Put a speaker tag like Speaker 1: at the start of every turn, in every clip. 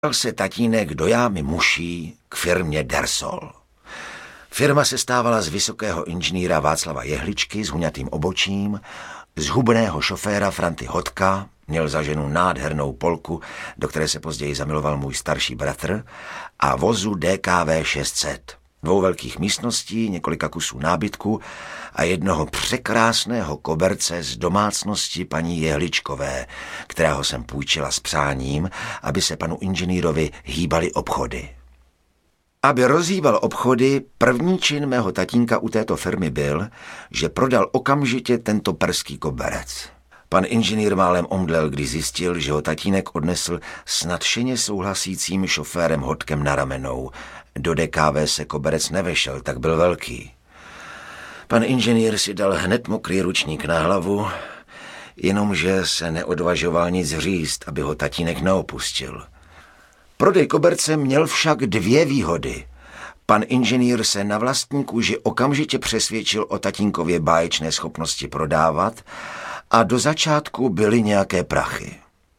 Speaker 1: se tatínek do jámy muší k firmě Dersol. Firma se stávala z vysokého inženýra Václava Jehličky s huňatým obočím, z hubného šoféra Franty Hotka, měl za ženu nádhernou Polku, do které se později zamiloval můj starší bratr, a vozu DKV 600. 2 velkých místností, několika kusů nábytku a jednoho překrásného koberce z domácnosti paní Jehličkové, kterého jsem půjčila s přáním, aby se panu inženýrovi hýbaly obchody. Aby rozhýbal obchody, první čin mého tatínka u této firmy byl, že prodal okamžitě tento perský koberec. Pan inženýr málem omdlel, když zjistil, že ho tatínek odnesl s nadšeně souhlasícím šoférem Hodkem na ramenou. Do DKV se koberec nevešel, tak byl velký. Pan inženýr si dal hned mokrý ručník na hlavu, jenomže se neodvažoval nic říct, aby ho tatínek neopustil. Prodej koberce měl však 2 výhody. Pan inženýr se na vlastní kůži okamžitě přesvědčil o tatínkově báječné schopnosti prodávat a do začátku byly nějaké prachy.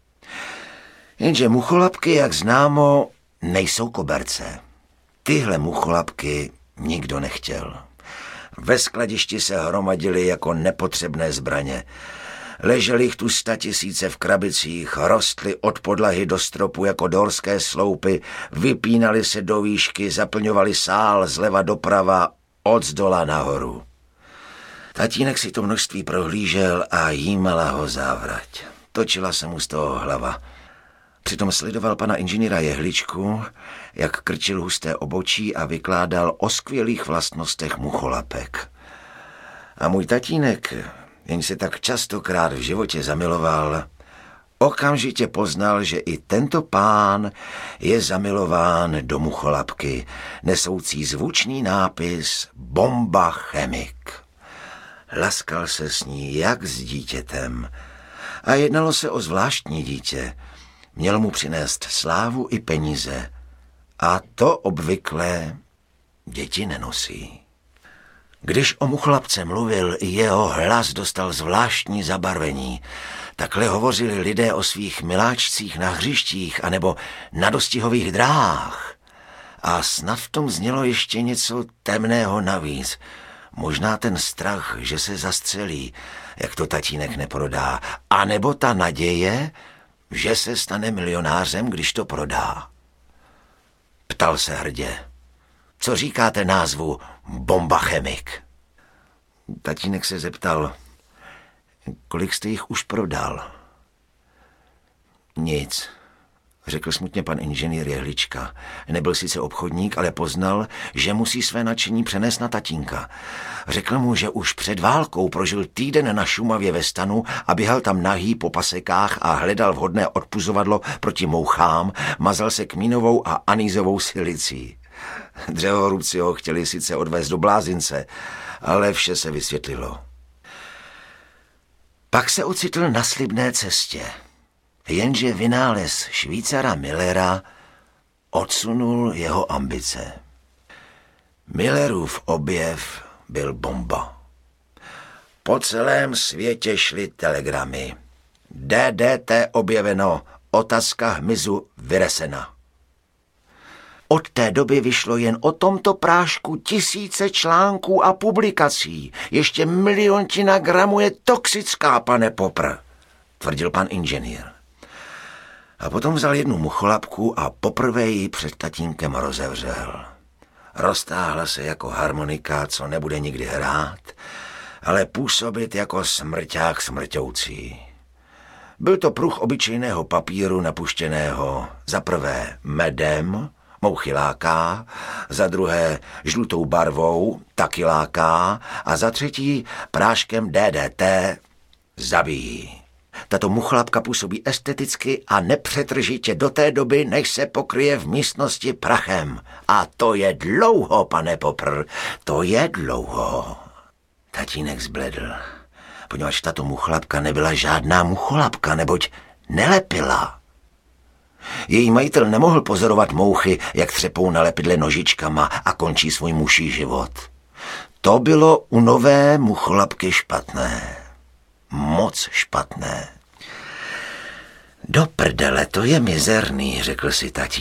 Speaker 1: Jenže mucholapky, jak známo, nejsou koberce. Tyhle mucholapky nikdo nechtěl. Ve skladišti se hromadily jako nepotřebné zbraně. Ležely jich tu 100 000 v krabicích, rostly od podlahy do stropu jako dorské sloupy, vypínaly se do výšky, zaplňovaly sál zleva doprava, odzdola nahoru. Tatínek si to množství prohlížel a jímala ho závrať. Točila se mu z toho hlava. Přitom sledoval pana inženýra Jehličku, jak krčil husté obočí a vykládal o skvělých vlastnostech mucholapek. A můj tatínek, jen se tak častokrát v životě zamiloval, okamžitě poznal, že i tento pán je zamilován do mucholapky, nesoucí zvučný nápis Bomba Chemik. Laskal se s ní jak s dítětem a jednalo se o zvláštní dítě. Měl mu přinést slávu i peníze a to obvykle děti nenosí. Když o muchlapce mluvil, jeho hlas dostal zvláštní zabarvení. Takhle hovořili lidé o svých miláčcích na hřištích anebo na dostihových dráhách. A snad v tom znělo ještě něco temného navíc. Možná ten strach, že se zastřelí, jak to tatínek neprodá, anebo ta naděje, že se stane milionářem, když to prodá. Ptal se hrdě. Co říkáte názvu Bomba Chemik? Tatínek se zeptal, kolik jste jich už prodal? Nic, řekl smutně pan inženýr Jehlička. Nebyl sice obchodník, ale poznal, že musí své nadšení přenést na tatínka. Řekl mu, že už před válkou prožil týden na Šumavě ve stanu a běhal tam nahý po pasekách a hledal vhodné odpuzovadlo proti mouchám, mazal se kmínovou a anýzovou silicí. Dřevorubci ho chtěli sice odvést do blázince, ale vše se vysvětlilo. Pak se ocitl na slibné cestě, jenže vynález Švýcara Millera odsunul jeho ambice. Millerův objev byl bomba. Po celém světě šly telegramy. DDT objeveno, otázka hmyzu vyresena. Od té doby vyšlo jen o tomto prášku 1000 článků a publikací. Ještě 1 miliontina gramů je toxická, pane Popr, tvrdil pan inženýr. A potom vzal jednu mucholapku a poprvé ji před tatínkem rozevřel. Roztáhla se jako harmonika, co nebude nikdy hrát, ale působit jako smrťák smrťoucí. Byl to pruh obyčejného papíru napuštěného za prvé medem, mouchy láká, za druhé žlutou barvou, taky láká a za třetí práškem DDT zabíjí. Tato muchlapka působí esteticky a nepřetržitě do té doby, než se pokryje v místnosti prachem. A to je dlouho, pane Popr, to je dlouho. Tatínek zbledl, poněvadž tato muchlapka nebyla žádná mucholapka, neboť nelepila. Její majitel nemohl pozorovat mouchy, jak třepou na lepidle nožičkama a končí svůj mužší život. To bylo u nové mucholapky špatné. Moc špatné. Do prdele, to je mizerný, řekl si tatík.